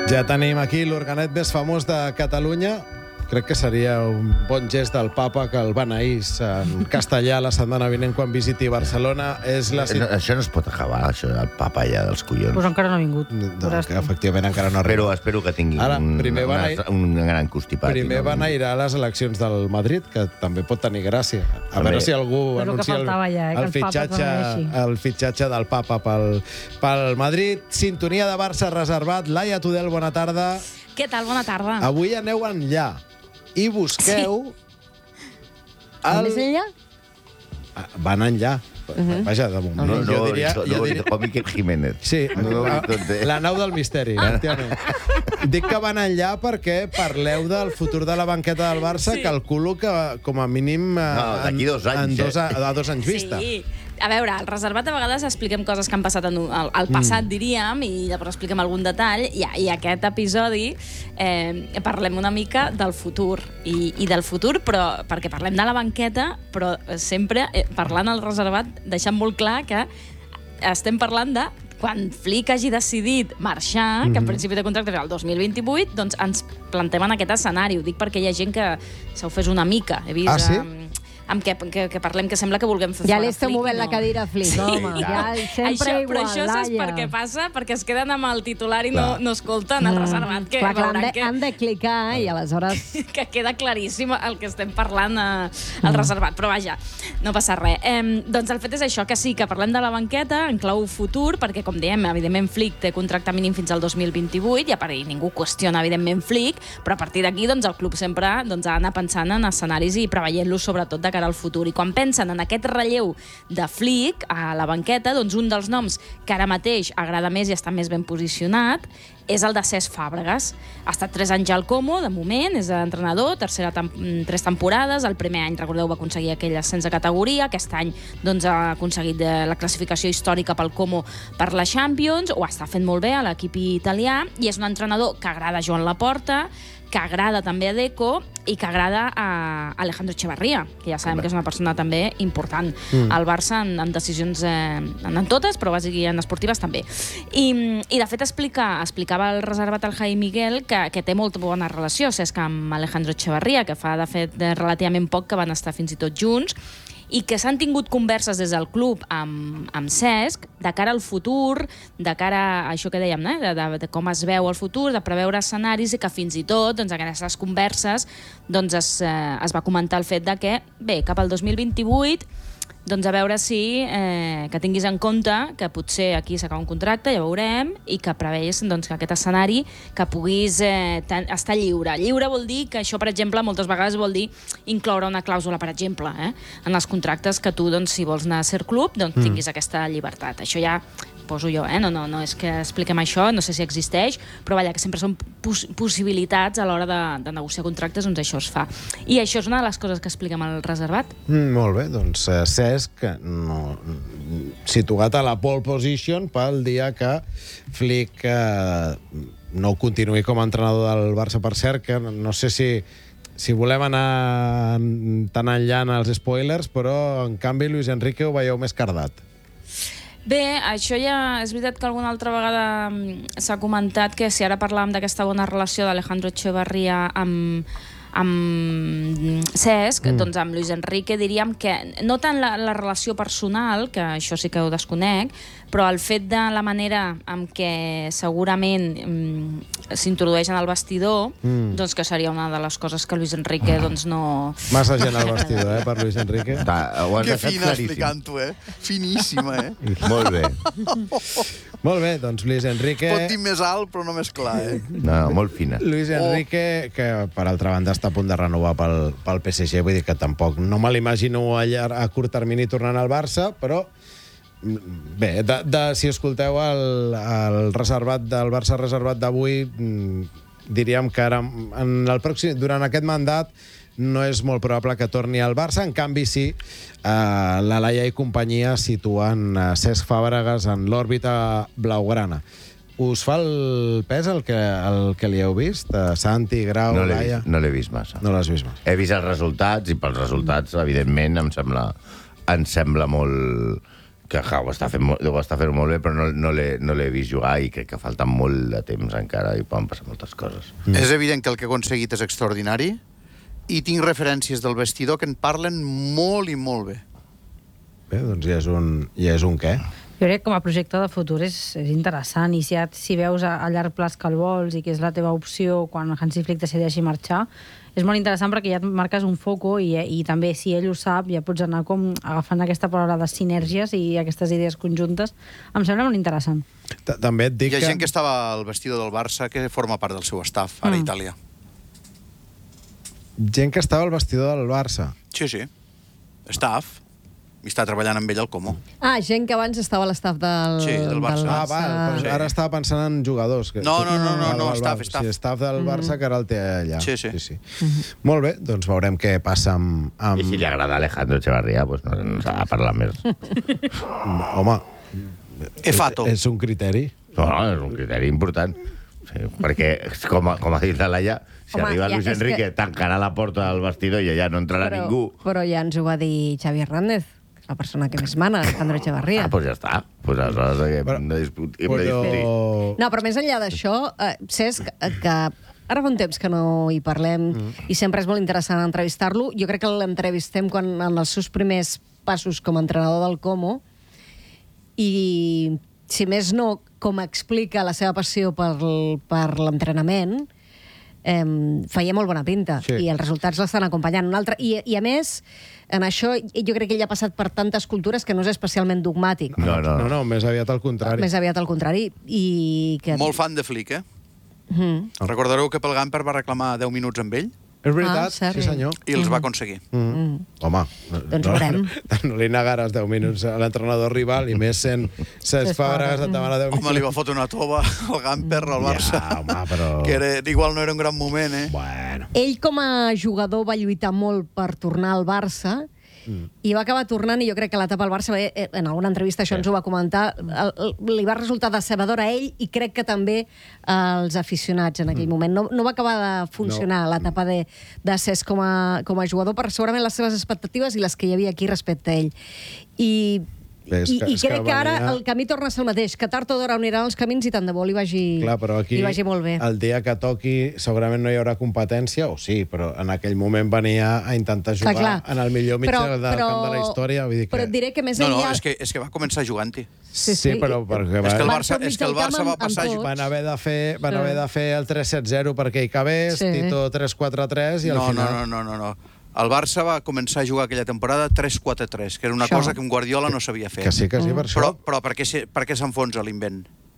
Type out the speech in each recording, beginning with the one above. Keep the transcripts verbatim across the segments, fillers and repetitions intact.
Ja tenim aquí l'organet més famós de Catalunya. Crec que seria un bon gest del papa que el beneís en castellà la setmana vinent quan visiti Barcelona. És la... No, això no es pot acabar, això del papa allà dels collons. Pues encara no ha vingut. Doncs que efectivament encara no Però arriba. espero que tingui Ara, un, primer van una, a ir- un gran constipat. Primer no? van a ir a les eleccions del Madrid, que també pot tenir gràcia. A També. veure si algú És el que anuncia el, faltava ja, eh, que el, el papa fitxatge, beneeixi. el fitxatge del papa pel, pel Madrid. Sintonia de Barça reservat. Laia Tudel, bona tarda. Què tal? Bona tarda. Avui aneu enllà i busqueu... El... Més enllà? Ah, van enllà. Uh-huh. Vaja, de moment. No, no, jo diria... no, Jo no, diria... com Iker Jiménez. Sí, No, no, la, tot bé. la nau del misteri, efectivament. Dic que van enllà perquè parleu del futur de la banqueta del Barça, Sí. calculo que com a mínim... eh, No, d'aquí dos anys, en dos, eh? a, a dos anys vista. Sí. A veure, al reservat a vegades expliquem coses que han passat en, al, al passat, mm. diríem, i llavors expliquem algun detall, i, i aquest episodi eh, parlem una mica del futur, i, i del futur, però perquè parlem de la banqueta, però sempre eh, parlant al reservat, deixant molt clar que estem parlant de quan Flick hagi decidit marxar, que en principi de contracte era el dos mil vint-i-vuit, doncs ens plantem en aquest escenari. Ho dic perquè hi ha gent que s'ho fes una mica. He vist, Ah, sí? amb, amb què, que, que parlem que sembla que vulguem fer Ja fora li esteu Flick, movent no. la cadira a Flick, home. Ja, sempre això, igual, però això saps Laia. per què passa? Perquè es queden amb el titular i no, Clar. no escolten el reservat. Que, Clar, clar, han, veuran de, que, han de clicar i aleshores... que queda claríssim el que estem parlant eh, al reservat. Però vaja, no passa res. Eh, doncs el fet és això, que sí, que parlem de la banqueta en clau futur, perquè, com diem, evidentment Flick té contracte mínim fins al dos mil vint-i-vuit, i a part ningú qüestiona, evidentment, Flick, però a partir d'aquí doncs, el club sempre doncs, ha d'anar pensant en escenaris i preveient-los sobretot de cara al futur. I quan pensen en aquest relleu de Flick a la banqueta, doncs un dels noms que ara mateix agrada més i està més ben posicionat és el de Cesc Fàbregas. Ha estat tres anys al Como, de moment, és entrenador, tercera tem tres temporades. El primer any, recordeu, va aconseguir aquell ascens de categoria. Aquest any doncs, ha aconseguit la classificació històrica pel Como per la Champions. Ho està fent molt bé a l'equip italià i és un entrenador que agrada a Joan Laporta, que agrada també a Deco i que agrada a Alejandro Echevarría, que ja sabem que és una persona també important mm. al Barça en, en decisions, eh, en, en totes, però bàsicament en esportives també. I, i de fet explica, explicava el reservat al Jaime Miguel que, que té molta bona relació, Cesc, amb Alejandro Echevarría, que fa de fet relativament poc que van estar fins i tot junts, i que s'han tingut converses des del club amb, amb Cesc de cara al futur, de cara a això que dèiem, eh? de, de, de com es veu el futur, de preveure escenaris, i que fins i tot doncs, en aquestes converses doncs, es, eh, es va comentar el fet de que, bé, cap al dos mil vint-i-vuit, doncs a veure si eh, que tinguis en compte que potser aquí s'acaba un contracte, ja veurem, i que preveis doncs, que aquest escenari que puguis eh, estar lliure. Lliure vol dir que això, per exemple, moltes vegades vol dir incloure una clàusula, per exemple, eh, en els contractes que tu, doncs, si vols anar a ser club, doncs mm. tinguis aquesta llibertat. Això ja poso jo, eh? no, no, no és que expliquem això, no sé si existeix, però vaja, que sempre són pos possibilitats a l'hora de, de negociar contractes, doncs això es fa. I això és una de les coses que expliquem al reservat. Mm, molt bé, doncs eh, Cesc, no, situat a la pole position pel dia que Flick eh, no continuï com a entrenador del Barça. Per cert, que no sé si si volem anar tan enllà en els spoilers, però en canvi Luis Enrique ho veieu més cardat. Bé, això ja és veritat que alguna altra vegada s'ha comentat que si ara parlàvem d'aquesta bona relació d'Alejandro Echevarría amb, amb Cesc, mm. doncs amb Luis Enrique diríem que no tant la, la relació personal, que això sí que ho desconec, però el fet de la manera en què segurament mm, s'introdueix en el vestidor, mm. doncs que seria una de les coses que Luis Enrique doncs no... Massa gent al vestidor, eh, per Luis Enrique. Ta, ho has Que deixat fina claríssim. explicant-ho, eh? Finíssima, eh? Molt bé. Molt bé, doncs Luis Enrique... Pot dir més alt, però no més clar, eh? No, molt fina. Luis Enrique, que per altra banda està a punt de renovar pel, pel P S G, vull dir que tampoc no me l'imagino a, llar- a curt termini tornant al Barça, però bé, de, de, si escolteu el, el reservat del Barça reservat d'avui, diríem que ara, en el pròxim, durant aquest mandat, no és molt probable que torni al Barça. En canvi, sí, eh, la Laia i companyia situen eh, Cesc Fàbregas en l'òrbita blaugrana. Us fa el pes el que, el que li heu vist? Uh, Santi, Grau, No l'he Laia? vist, no l'he vist massa. No l'has vist massa. He vist els resultats i pels resultats, evidentment, em sembla, em sembla molt que ja, ho, està fent, ho està fent molt bé, però no, no l'he no l'he vist jugar i crec que falta molt de temps encara i poden passar moltes coses. Mm. És evident que el que ha aconseguit és extraordinari i tinc referències del vestidor que en parlen molt i molt bé. Bé, doncs ja és un, ja és un què? Jo crec que com a projecte de futur és, és interessant i si, ja, si veus a, a llarg plaç que el vols i que és la teva opció quan Hansi Flick decideixi marxar, és molt interessant perquè ja et marques un foco i, i també si ell ho sap ja pots anar com agafant aquesta paraula de sinergies i aquestes idees conjuntes. Em sembla molt interessant. També et dic Hi ha que... gent que estava al vestidor del Barça que forma part del seu staff, ara a Mm. Itàlia. Gent que estava al vestidor del Barça. Sí, sí. Staff. I està treballant amb ell al Como. Ah, gent que abans estava a l'estaf del, Sí, del Barça. Ah, val, però Sí. ara estava pensant en jugadors. Que... No, no, no, no, Val, no, val, staff, val. staff. Sí, staff del Barça que ara el té allà. Sí, sí. sí, sí. Molt bé, doncs veurem què passa amb... amb... I si li agrada Alejandro Echevarría, pues no, no s'ha de parlar més. Home, Efato. és un criteri. No, no, és un criteri important. Sí, perquè, com a, com ha dit la Laia, si Home, arriba ja, Luis és Enrique, que- tancarà la porta del vestidor i allà no entrarà però, ningú. però ja ens ho va dir Xavi Hernández, que és la persona que més mana, Alejandro Echevarría. Ah, doncs ja està. Pues aleshores hem Però- de discutir. Hem Però... de discutir. No, però més enllà d'això, eh, Cesc, eh, que ara fa un temps que no hi parlem mm. i sempre és molt interessant entrevistar-lo. Jo crec que l'entrevistem quan en els seus primers passos com a entrenador del Como i, si més no, com explica la seva passió per, l- per l'entrenament, eh, feia molt bona pinta Sí. i els resultats l'estan acompanyant. Un altre, i, I a més, en això jo crec que ell ha passat per tantes cultures que no és especialment dogmàtic. No, no, No, no. no, més aviat al contrari. Més aviat al contrari. I que... Molt fan de Flick, eh? Mm. Recordareu que pel Gamper va reclamar deu minuts amb ell És veritat, Ah, cert. sí senyor. i els va aconseguir. Mm. Mm. Home, Doncs no, veurem. no, no li negaràs deu minuts a l'entrenador rival i més sent Cesc Cesc Fàbregas Fàbregas. et demana deu minuts. Home, li va fotre una tova al Gamper, al Barça. Ja, home, però... Que era, igual no era un gran moment, eh? Bueno. Ell com a jugador va lluitar molt per tornar al Barça mm. i va acabar tornant i jo crec que l'etapa al Barça, eh, en alguna entrevista això ens ho va comentar, el, el, li va resultar decebedora a ell i crec que també als aficionats en aquell mm. moment. No, no va acabar de funcionar no. l'etapa de, de Cesc com a, com a jugador per segurament les seves expectatives i les que hi havia aquí respecte a ell. I Bé, és I, que- i és que crec que ara venia- el camí torna a ser el mateix, que tard o d'hora uniran els camins i tant de bo li vagi, Clar, però aquí, li vagi molt bé. el dia que toqui, segurament no hi haurà competència, o sí, però en aquell moment venia a intentar jugar Clar, clar. en el millor mitjà Però- del però- camp de la història. Vull dir que... Però et diré que més No, no, enllà... és que, és que va començar jugant-hi. Sí, Sí, sí. però perquè És que el va, Barça, enmig és que el del camp Barça va amb- amb passar... tots. van haver de fer, van Sí. haver de fer el tres set zero perquè hi cabés, Sí. Tito tres quatre tres i al No, no, final... no, no, no, no. El Barça va començar a jugar aquella temporada tres quatre tres, que era una Això. cosa que un Guardiola no sabia fer. Que sí, que sí, per això. Però, però per què, se- per què s'enfonsa l'invent?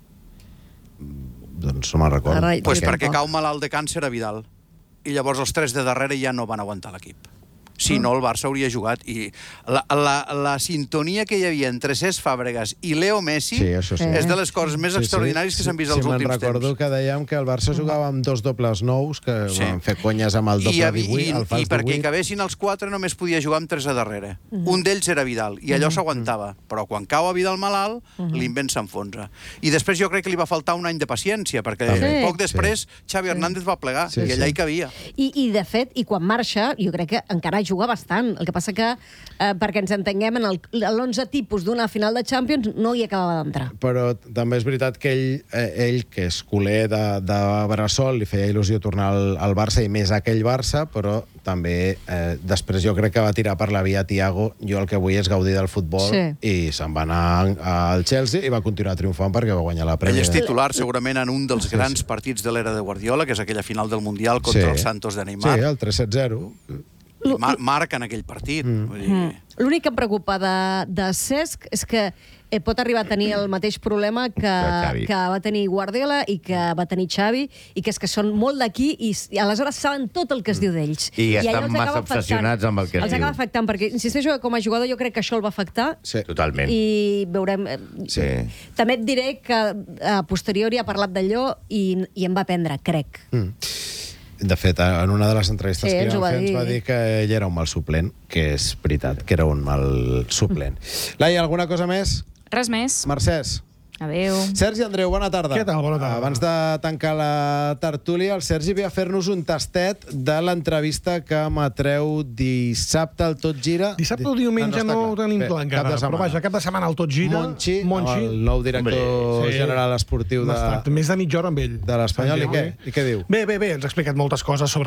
Doncs no me'n recordo. Ara- Pues Jo perquè tampoc. cau malalt de càncer a Vidal. I llavors els tres de darrere ja no van aguantar l'equip. Si no, el Barça hauria jugat. I la, la, la sintonia que hi havia entre Cesc Fàbregas i Leo Messi Sí, això sí. és de les coses més extraordinàries que s'han vist sí, els me'n últims recordo temps. que dèiem que el Barça jugava amb dos dobles nous, que Sí. van fer conyes amb el I, doble havi- divuit, i, el i fals perquè hi divuit. cabessin els quatre només podia jugar amb tres a darrere. Un d'ells era Vidal, i allò s'aguantava. Però quan cau a Vidal malalt, l'invent s'enfonsa. I després jo crec que li va faltar un any de paciència, perquè Sí. poc després Xavi Hernández va plegar, Sí, i allà sí. hi cabia. I, I, de fet, i quan marxa, jo crec que encara juga bastant. El que passa que, eh, perquè ens entenguem, en el- l'onze tipus d'una final de Champions no hi acabava d'entrar. Però també és veritat que ell, eh, ell que és culer de, de Bressol, li feia il·lusió tornar al, al Barça i més a aquell Barça, però també eh, després jo crec que va tirar per la via Thiago. Jo el que vull és gaudir del futbol Sí. i se'n va anar al Chelsea i va continuar triomfant perquè va guanyar la Ell Premier. és titular segurament en un dels grans partits de l'era de Guardiola, que és aquella final del Mundial contra Sí. el Santos de Neymar. Sí, el tres set zero. I Mar marca en aquell partit. Mm. Vull dir... Mm. L'únic que em preocupa de, de Cesc és que eh, pot arribar a tenir el mateix problema que, Xavi. que va tenir Guardiola i que va tenir Xavi, i que és que són molt d'aquí i, i aleshores saben tot el que es diu d'ells. I allò estan els massa acaba afectant. obsessionats amb el que es Els diu. acaba afectant, perquè, insisteixo, que com a jugador jo crec que això el va afectar Sí. Totalment. i veurem... eh, Sí. També et diré que a posteriori ha parlat d'allò i, i en va aprendre, crec. Mm. De fet, en una de les entrevistes Sí, que ens li ho van va fer ens dir. va dir que ell era un mal suplent, que és veritat, que era un mal suplent. Laia, alguna cosa més? Res més. Mercès? Adéu. Sergi Andreu, bona tarda. Què tal? Bona tarda. Abans de tancar la tertúlia, el Sergi ve a fer-nos un tastet de l'entrevista que emetreu dissabte al Tot Gira. Dissabte o diumenge està no ho clar. tenim Bé, clar cap encara, de setmana. però vaja, cap de setmana al Tot Gira. Monchi, Monchi. el nou director Hombre, sí. general esportiu Hem de, estat més de mitja hora amb ell. de l'Espanyol. I què? I què diu? Bé, bé, bé, ens ha explicat moltes coses sobre